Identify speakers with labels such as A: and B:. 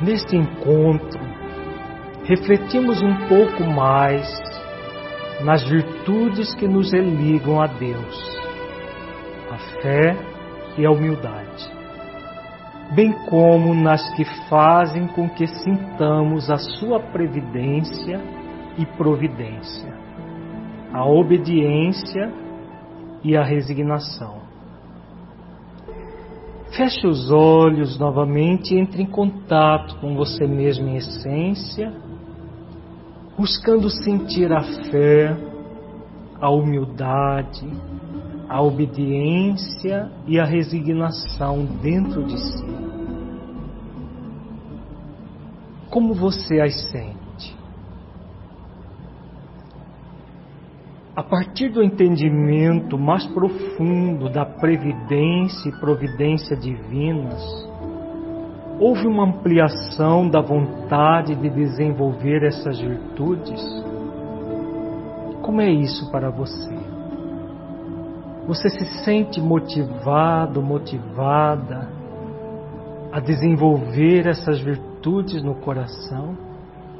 A: Neste encontro, refletimos um pouco mais nas virtudes que nos religam a Deus, a fé e a humildade, bem como nas que fazem com que sintamos a sua previdência e providência, a obediência e a resignação. Feche os olhos novamente e entre em contato com você mesmo em essência, buscando sentir a fé, a humildade, a obediência e a resignação dentro de si. Como você as sente? A partir do entendimento mais profundo da previdência e providência divinas, houve uma ampliação da vontade de desenvolver essas virtudes? Como é isso para você? Você se sente motivado, motivada a desenvolver essas virtudes no coração?